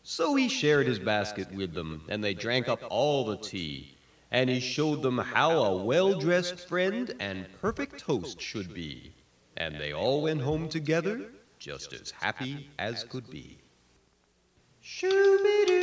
So he shared his basket with them, and they drank up all the tea. And he showed them how a well-dressed friend and perfect host should be. And they all went home together, just as happy as could be. Shoo-be-doo.